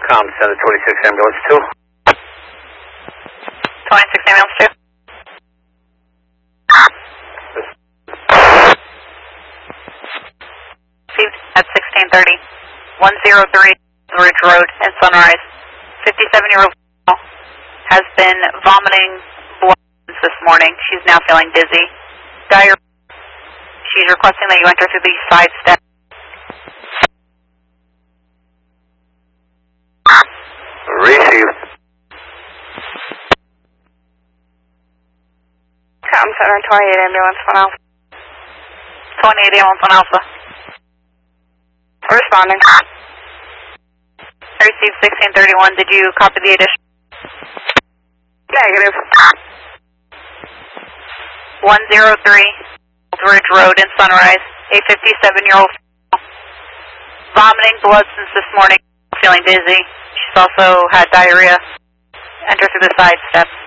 Com, send the 26 ambulance 2. 26 ambulance 2. Received at 1630. 103 Ridge Road in Sunrise. 57-year-old female has been vomiting blood this morning. She's now feeling dizzy. Diarrhea. She's requesting that you enter through the side step. Received. Com Center 28 ambulance 1 Alpha. 28 ambulance 1 Alpha. Responding. I received 1631. Did you copy the addition? Negative. 103 Ridge Road in Sunrise. A 57-year-old female. Vomiting blood since this morning. Feeling dizzy. She's also had diarrhea. Enter through the side steps.